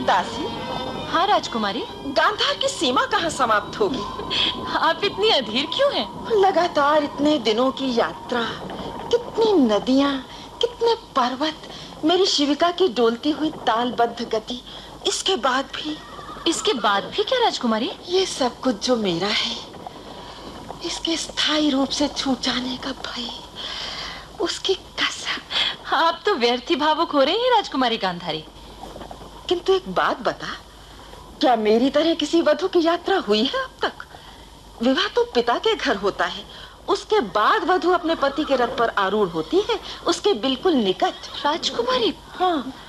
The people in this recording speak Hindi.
दासी। हाँ राजकुमारी। गांधार की सीमा कहाँ समाप्त होगी? आप इतनी अधीर क्यों हैं? लगातार इतने दिनों की यात्रा, कितनी नदियाँ, कितने पर्वत, मेरी शिविका की डोलती हुई तालबद्ध गति, इसके बाद भी क्या राजकुमारी? ये सब कुछ जो मेरा है, इसके स्थायी रूप से छूट जाने का भय, उसकी कसम। आप तो व्यर्थ ही भावुक हो रही हैं राजकुमारी गांधारी। किंतु एक बात बता, क्या मेरी तरह किसी वधु की यात्रा हुई है अब तक? विवाह तो पिता के घर होता है, उसके बाद वधु अपने पति के रथ पर आरूढ़ होती है, उसके बिल्कुल निकट। राजकुमारी, हाँ,